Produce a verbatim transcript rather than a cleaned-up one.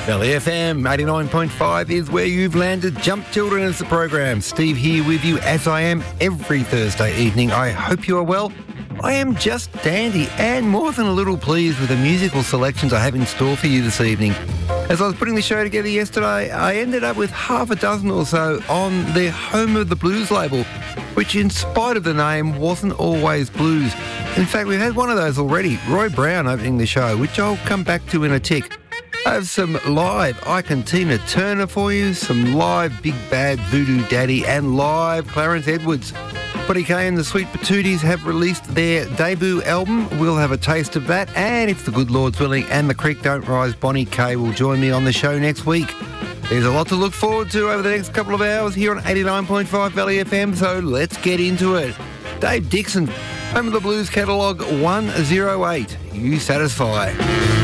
Valley F M eighty-nine point five is where you've landed. Jump Children is the program. Steve here with you as I am every Thursday evening. I hope you are well. I am just dandy and more than a little pleased with the musical selections I have in store for you this evening. As I was putting the show together yesterday, I ended up with half a dozen or so on the Home of the Blues label, which in spite of the name wasn't always blues. In fact, we've had one of those already, Roy Brown opening the show, which I'll come back to in a tick. I have some live Ike and Tina Turner for you, some live Big Bad Voodoo Daddy and live Clarence Edwards. Buddy Kay and the Sweet Patooties have released their debut album. We'll have a taste of that, and if the good Lord's willing and the creek don't rise, Bonnie Kay will join me on the show next week. There's a lot to look forward to over the next couple of hours here on eighty-nine point five Valley F M, so let's get into it. Dave Dixon, Home of the Blues Catalogue one oh eight. You satisfy.